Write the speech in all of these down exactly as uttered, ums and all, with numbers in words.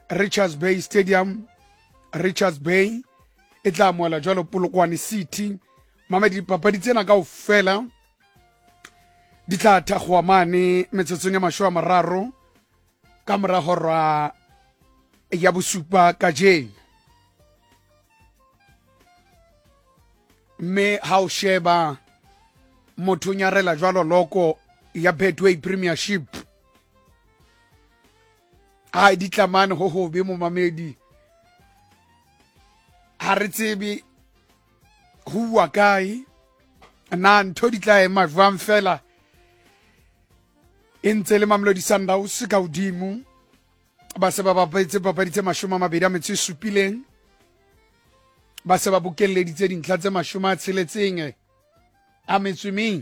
Richards Bay Stadium, Richards Bay e tla moela jwalo Polokwane City. Mamedi dipapadi tsena kaofela di tla thakgwa mane metsotsong ya mashome a mararo ka mora hora ya bosupa ka jeno. Me ha o sheba motho nyarela jwalo loko ya Betway Premiership ha di tlamane ho hobe mo mamedi ha re tsebe huwa kae na ntho di tla ema jwang fela e ntse le Mamelodi Sundowns ka hodimo ba se ba bapetse papadi tse mashome a mabedi a metso e supileng ba se ba bokelleditse dintlha tse mashome a tsheletseng a metso e mene.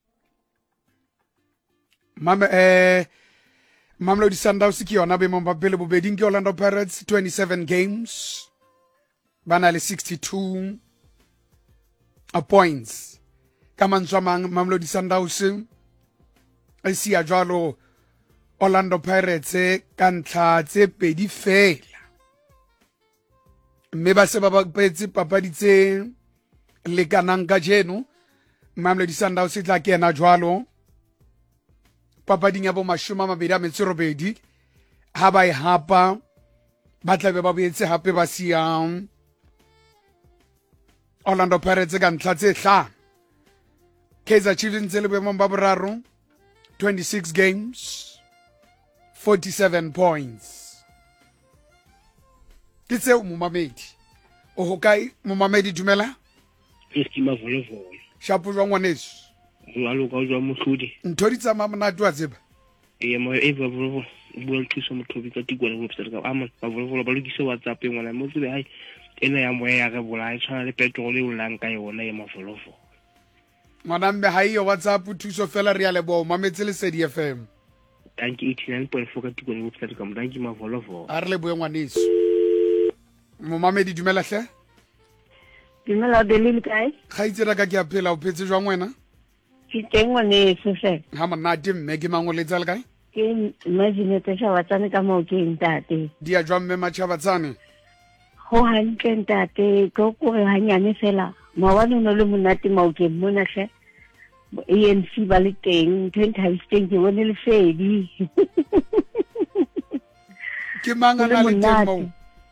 Mama eh Mamelodi Sundowns ke yona be mo ba pele bobedi ke Orlando Pirates twenty-seven games bana le sixty-two a points ka mantswe a mang Mamelodi Sundowns e sia jwalo Orlando Pirates ka ntlha tse pedi fela, mme ba se ba bapetse papadi tse lekanang ka jeno. Mamelodi Sundowns e tla kena jwalo papading ya bo mashome a mabedi a metso e robedi ha ba e hapa ba tla be ba boetse hape ba siang Orlando Pirates ka ntlha tse hlano. Kaizer Chiefs ntse le boemong ba boraro twenty-six games forty-seven points. Ke tseo momamedi o hokae momamedi dumela Estima volovolo shapo jwa ngwaneso go aloka jwa mohlodi ntho di tsama monate wa tseba e mo e ba volovolo bua thuso mothobi ka tikwane website ka ama ba volovolo ba lokise WhatsApp e ngwana mo tsebe hai ena ya moya ya re bola e tshwana le petrol e o lang ka yona e mavolofolo ngwana mme ha iyo WhatsApp thuso fela re ya lebo mametse le Sedi F M thank you eighty-nine point four ka tikwane website ka thank you mavolofolo a re le boe ngwaneso momamedi dumela hle Dumela Delile kae ga itsela ka ke a phela o phetse jwa ngwena ke teng ngwaneso se ha monate mme ke mango letsa le kae ke imagine te sha watsane ka mo ke ntate di a jwa mme machabatsane ho hantle ntate go gore hanyane fela mawana no le monate mo ke mona hle A N C ba le teng twenty times teng ke bone le Fedi ke mangana le teng mo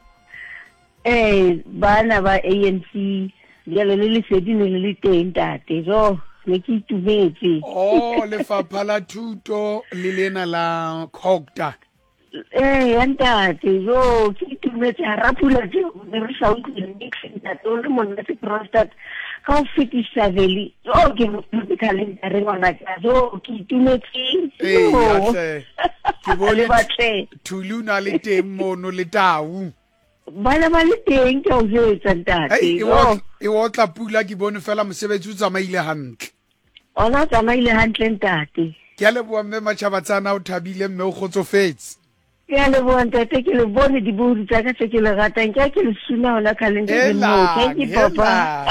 eh bana ba A N C le le le Fedi ne le teng ntate so ne ke itumetse oh lefapha la thuto le lena la Khokta eh ntate so ke itumetse a rapula tse re sa utlwe ntate o le monna se prostate ka o fetisa veli so ke mo calendar re ngwana ka so ke itumetse eh ya hle ke bone batle thuluna le teng mono le tau bana ba le teng ke o jetsa ntate e o tla pula ke bone fela mosebetsi o tsamaile hantle ona tsamaile hantle ntate ke a leboa mme machabatsana o thabile mme o kgotsofetse ke a leboa ntate ke le bone diburu tsa ka tse ke le ratang ke ke le suna ona calendar mo thank you papa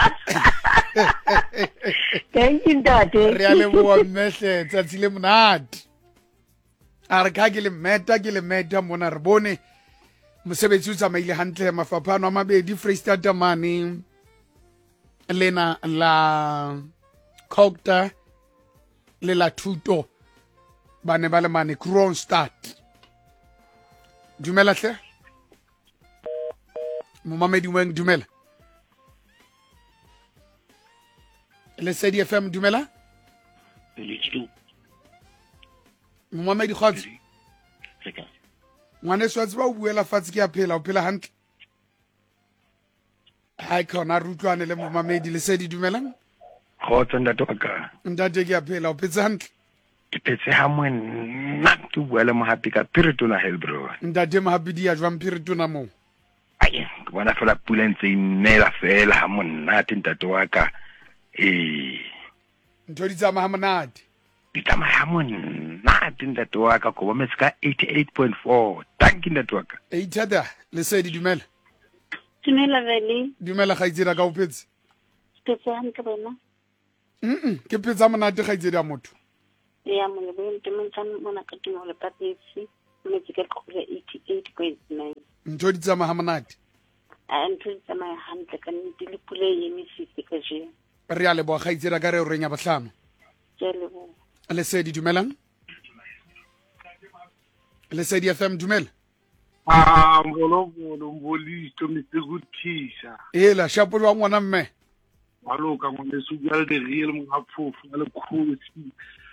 thank you ntate re a leboa mme hle tsatsi le monate a re ka ke le meta ke le meta mona re bone mosebetsi o tsamaile hantle mafaphano a mabedi Freestata mane lena la Khokta le la thuto bane ba le mane Kroonstad. Dumela hle momamedi weng dumela le Sedi F M dumela momamedi khotsi ngwane swatsi ba o buela fatse ke a phela o phela hantle hai khona rutlwane le momamedi le Sedi dumelang khotsa ntate wa ka ntate ke a phela o phetse hantle ke phetse ha monna ke buela mo happy ka piritona hell bro ntate mo happy dia jwa piritona mo ai ke bona fela pula ntse inela fela ha monna ntate wa ka eh ntho di tsama ha monate di tsama ha monna ntate wa ka ko bometsa ka eighty-eight point four thank you ntate wa ka e ithada le Sedi dumela dumela vele dumela ga itsira ka o phetse Petsang ka bona mm ke phetsa monate ga itsira motho ya mo le bo ntse mo ntse mo na ka timo le patesi mo tse ka go eighty-eight point nine ntho di tsamaya ha monate a ntho di tsamaya hantle ka nnete le pula e emisitse ka jeno re a leboga kgaitsedi ka re o reng ya bohlano ke a leboga Lesedi dumelang Lesedi F M dumela Ah, mbolo mbolo mbolisto mitsekuthisa. ela shapo jwa ngwana mme Maloka ngone sugal de real mga phofu le khosi.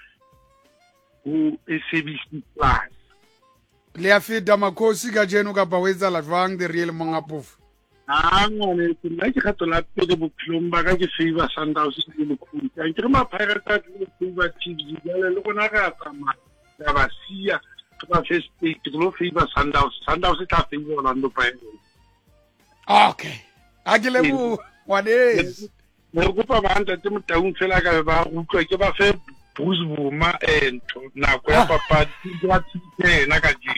Ho S A B C Plus. le a feta makhosi ka jeno ka ba wetsa la jwang the real monga pofu Ah, ngone ke nna ke khatola pele bophelong ba ka ke favor Sundowns se le khosi. Ke re ma Pirates ka le favor Chiefs le le gona ga tsama. Ya ba sia ba first state ke lo favor Sundowns. Sundowns tla favor Orlando Pirates. okay a ke le bo ngwanes Ne go pa ba ntate motaung fela ka ba utlwa ke ba fe Bruce Buma ento nako ya papa di wa tsena ka ji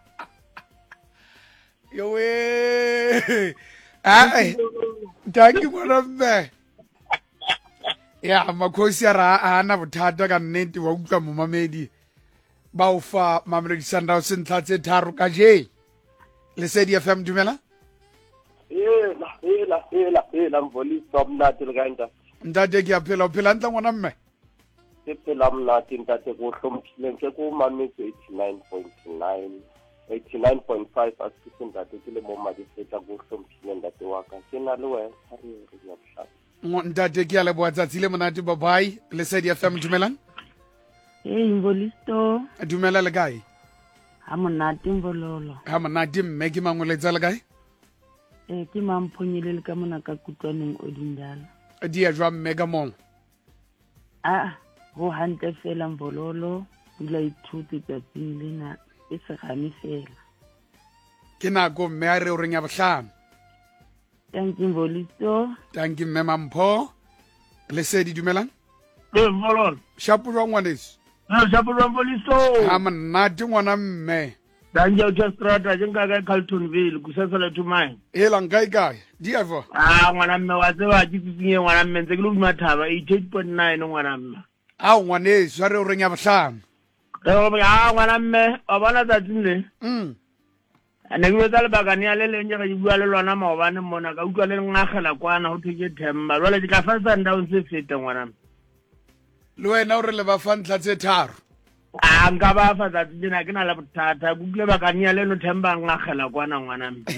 yo we ai danki ngwana mme ya makhosi a ra a na bothata ka nnete wa utlwa momamedi ba o fa Mamelodi Sundowns ntlha tse tharo ka je Lesedi F M dumela Ela, ela, ela, ela, mvolisto mnati lganda. ntate ke a phela o phela ntla ngwana mme Ke phela mnati ntate go hlomphileng ke go mametso eighty-nine point nine, eighty-nine point five a se ntate ke le mo madi feta go hlomphileng ntate wa ka. Ke na le wena ha re re ya bohlano. Ngo- ntate ke a leboa tsatsi le monate bye bye Lesedi F M dumelang Hey Mbolisto, dumela le kae ha monate mbololo. ha monate mme ke mangweletsa le kae Eh ke mamphonyele le ka mona ka kutwaneng odindala. di a jwa mme ka mong Ah, go hantle fela mbololo, pula ithuti tsatsing lena e se gane fela. ke nako mme a re o reng ya bohlano Thank you Mbolisto. tanki mme mampho Lesedi dumelang e molol shapo jwa ngwaneso na japolo mbolisto ha monate ngwana mme danja uta strata jenga ka Carltonville kusasala to mine ela nkae kae di a jwa ah ngwana mme wa tseba ke tsinye ngwana mme ntse ke lo mathaba eighty-eight point nine ngwana mme a ngwaneso a re o reng ya bohlano re ba ah ngwana mme wa bona tsatsing le mm ne ke betsa le bakane ya le leng ga di bua le lona maobane mona ka utlwa le ngagela kwana ho theke themba jwale di ka fa Sundowns se fete ngwana le wena o re le ba fa ntlha tse tharo a nka ba fa tsatsi dina ke na le bothata ke utlwe bakane ya le no themba ngagela kwana ngwana mme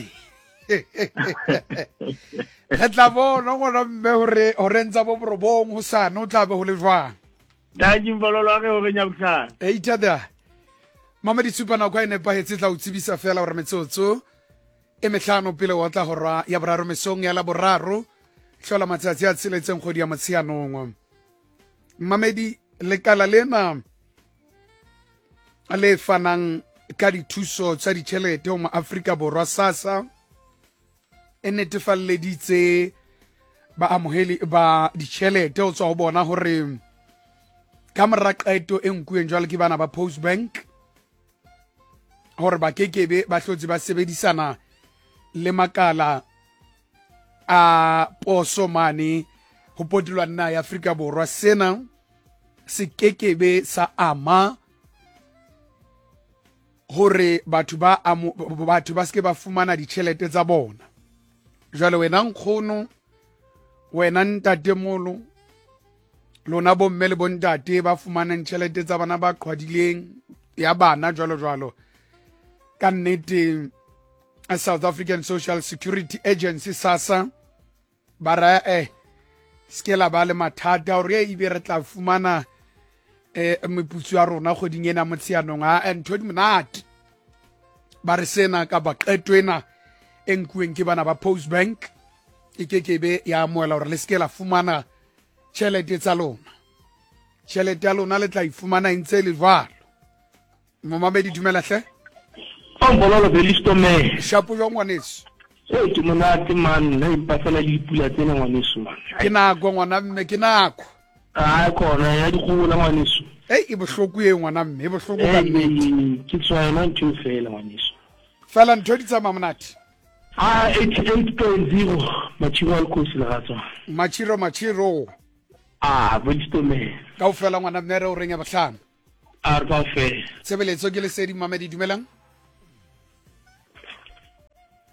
re tla bona ngwana mme hore o rentsa bo borobong ho sana o tla be ho le jwang danji mbololo wa ge o renya botlhana eita da mama di supa nako e nepahetse tla o tsebisa fela hore metsotso e mehlano pele wa tla horwa ya boraro mesong ya la boraro hlola matsatsi a tseletseng kgodi ya motsheanong mamedi lekala lena le fanang ka dithuso tsa ditjhelete ho maAfrika Borwa SASSA e netefalleditse baamoheli ba ditjhelete ho tswa ho bona hore ka mora qeto e nkuweng jwale ke bana ba Post Bank hore ba kekebe ba hlotse ba sebedisana le makala a poso mane ho potilwa nna ya Afrika Borwa sena se kekebe sa ama hore batho ba amo batho ba ske ba fumana ditjhelete tsa bona jwale wena nkgono wena ntatemolo lona bo mme le bo ntate ba fumana ditjhelete tsa bana ba qhwadileng ya bana jwalo jwalo ka nnete a South African Social Security Agency SASSA bara eh skela ba le mathata hore e be re tla fumana eh meputso ya rona goding ena motsheanong a ntho di monate ba re sena ka ba qetwena enkueng ke bana ba Post Bank e kekebe ya moela hore le skela fumana tjhelete tsa lona tjhelete ya lona le tla ifumana ntse le jwalo momamedi dumela hle mbololo belisto me shapo jwa ngwaneso e ke monate man nna ipafela le dipula tsena ngwaneso man ke nako ngwana mme ke nako a khona ya di gola ngwaneso ei e bohloko e ngwana mme e bohloko ka nnete ke tswana ntho fela ngwaneso fela ntho di tsamaya monate a eighty-eight point zero material course le gatsa machiro machiro a belisto me ka o fela ngwana mme re o reng ya bohlano a re ka fe tshebeletso ke Lesedi Mamedi dumelang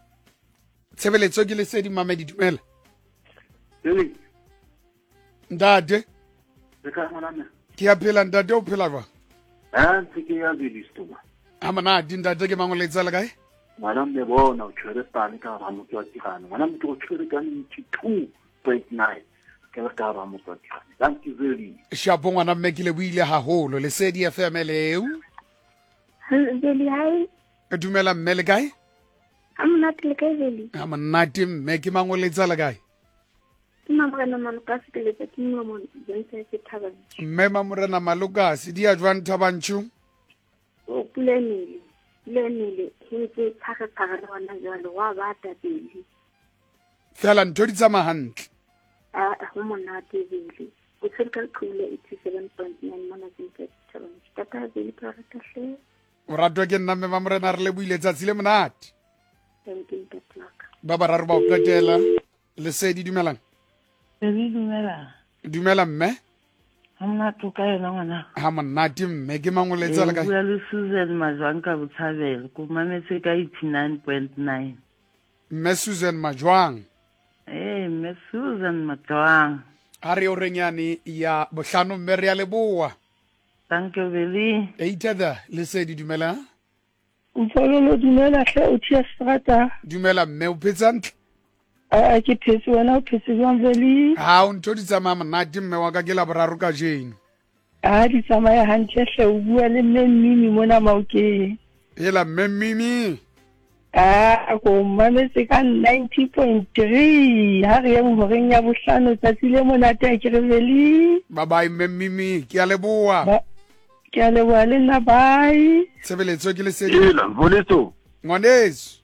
tshebeletso ke Lesedi Mamedi dumela Eli, ntate re ka ngwana. ke a phela ntate o phela ba Ah, ntse ke ya Belistoma. a monate ntate ke mangoletsa le kae Ngwana mme bona o tshwere pane ka ra motho wa tirano. Ngwana motho o tshwere ka ninety-two point nine. Ke re ka ra motho wa tirano. Thank you very much. shapo ngwana mme ke le buile haholo Lesedi F M leo Veli, hi. e dumela mme le kae I'm not like I Veli. a monate mme ke mangoletsa le kae I'm going to manufacture the kingdom on the tavern. mme Mamorena Malukasi di a jwang Thabanchu Oh, plenty. Plenty. He said, Taka Taka, one of the Wabata Veli. fela ntho di tsamaya hantle Ah, Homonati Veli. The circle cooler eighty-seven point nine managing seven. Tata Veli Parakashe. o ratwa ke nna mme Mamorena re le buile tsatsi le monate Thank you, Petlaka. ba bararo ba o qetela Lesedi dumelang Pedi dumela. dumela mme Ha mna toka yena ngwana. ha monate mme ke mangoletsa le E kae bua le Susan Majwang ka Botshabelo. Ko mametse ka eighty-nine point nine. mme Susan Majwang Eh, me Susan Majwang. a re o renyane ya bohlano mme re ya leboa Thank you Veli. eitada Lesedi dumela Mfololo dumela hle o tia strata dumela mme o phetsa ntle a ke phetse wena o phetse jwang Veli ha o ntho di tsamaya monate mme wa ka ke la boraro ka jeno a di tsamaya hantle hle o bua le mme Mmimi mona Maokeng ela mme Mmimi a go mametse ka ninety point three ha re yang horeng ya bohlano tsatsi le monate a ke re Veli bye bye mme Mmimi ke a leboa Ba- ke a leboha le nna bye tshebeletso ke Lesedi Ela, voleso. ngwaneso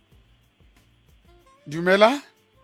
dumela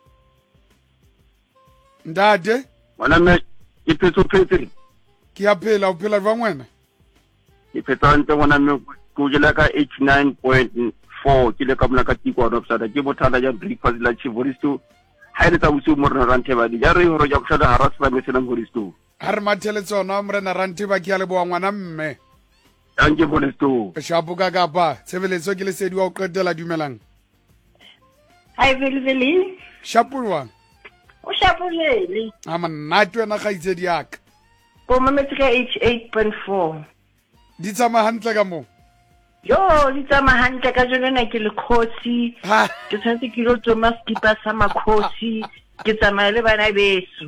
ntate Ngwana mme ke phetso phetse. ke a phela o phela jwang wena Ke phetsa ntle ngwana mme ko jela ka eighty-nine point four ke le ka mona ka tiko wa Opsada ke bothata ja breakfast la Chivoristo. Ha ile tsa busu mo rena rante ba di. Ja re horo ja kushada harasla me sena Chivoristo. ha re mathele tsona morena rante ba ke a leboa ngwana mme Thank you Chivoristo. shapo ka kapa tshebeletso ke Lesedi wa o qetela dumelang Hi, Veli Veli. shapolwang O shapolele. a monate wena kgaitsedi yaka Ko mametse ka eighty-eight point four. di tsamaya hantle ka moo Yo, di tsamaya hantle ka jone na ke le kgosi. ha Ke tshwanetse ke lo tsoma skipa sa makhosi. Ke tsamaya le bana beso.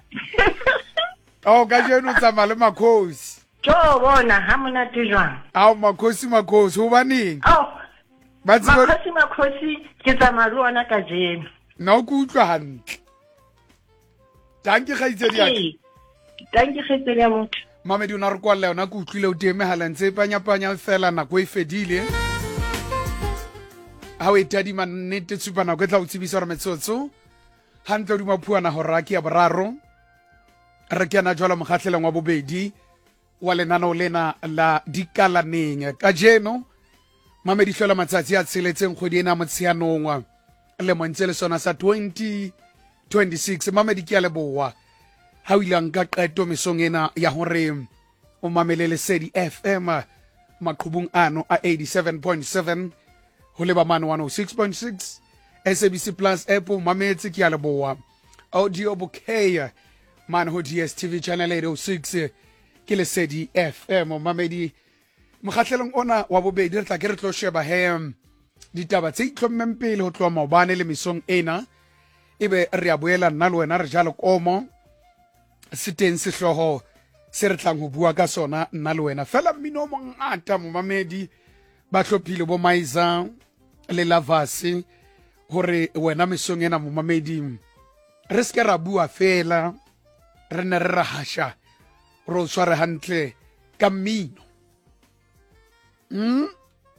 o ka jeno o tsamaya le makhosi Jo bona ha monate jwang. ao makhosi makhosi ho baneng Oh, ba tsebe makhosi makhosi ke tsamaya le ona ka jeno. na o ke utlwa hantle tang ke kgaitsedi yaka Ee. Thank you khetsele ya motho. mamedi o na re kwalela yona ke utlwile o teme halantse e panyapanya fela nako e fedile ha o e tadima nnete supa nako e tla o tsebisa gore metsotso hantle o dima phuana hora ke ya boraro re ke ana jwala mokgatlheleng wa bobedi wa lenaneo lena la dikalaneng ka jeno mamedi hlola matsatsi a tsheletseng kgwedi ena motsheanong le montse le sona sa twenty twenty-six mamedi ke a leboa ha o ilang ka qeto mesong ena ya hore o mamele Lesedi F M maqhubung ano a eighty-seven point seven ho leba mane one oh six point six S A B C Plus app o mametse ke a leboa audio bouquet man ho D S T V channel eight oh six ke Lesedi F M o mamedi mokgatlelong ona wa bobedi re tla ke re tlo sheba he ditaba tse itlhommeng pele ho tloa maobane le mesong ena ebe re a boela nna le wena re jalo komo se teng sehloho se re tlang ho bua ka sona nna le wena fela mmino o mongata momamedi ba hlophile bo Maiza le Lavasi hore wena mesong ena momamedi re se ke ra bua fela re ne re rahasha ro sware hantle ka mmino mm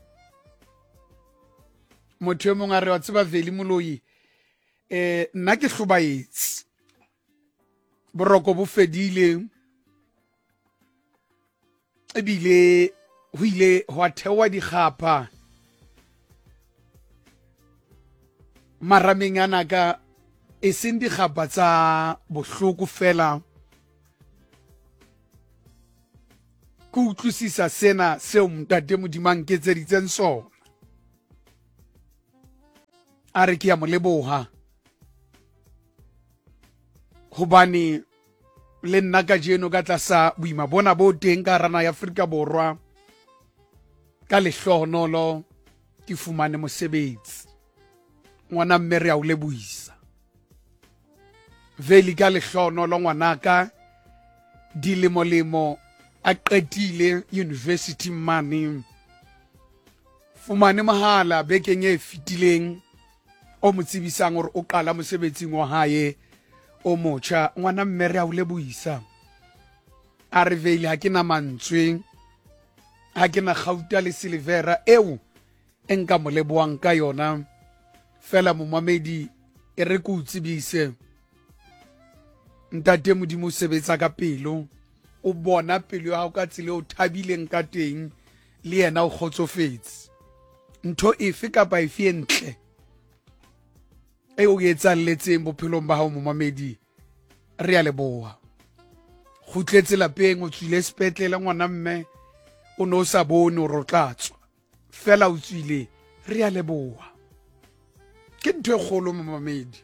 motho e mong a re wa tseba Veli Moloi eh nna ke hlobaetse boroko bo fedile ebile ho ile ho a thewa dikgapa marameng ana ka e seng dikgapa tsa bohloko fela ke utlwisisa sena seo ntate Modimo a nketseditseng sona a re ke ya mo leboha hobane le nna ka jeno ka tlasa boima bona bo teng ka rana ya Afrika Borwa ka lehlohonolo ke fumane mosebetsi ngwana mme re a o lebohisa veli ka lehlohonolo ngwanaka dilemolemo a qetile university mane fumane mahala bekeng e fitileng o motsibisang hore o qala mosebetsing wa hae o mocha ngwana mme re a o lebohisa a re vele ha ke na mantswe ha ke na gauta le silvera eo enka mo leboang ka yona fela momamedi e re ko utsibise ntate modimo sebetsa ka pelo o bona pelo ya hao ka tsile o thabileng ka teng le yena o kgotsofetse ntho efe kapa efe entle e o etsalletseng bophelong ba hao momamedi re a leboha khutletse lapeng o tswile sepetlele ngwana mme o no sa bone o rotlatswa fela o tswile re a leboha ke ntho e kgolo momamedi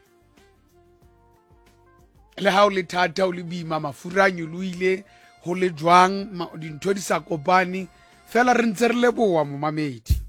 le ha o le thata o le bima mafura a nyoloile ho le jwang dintho di sa kopane fela re ntse re leboha momamedi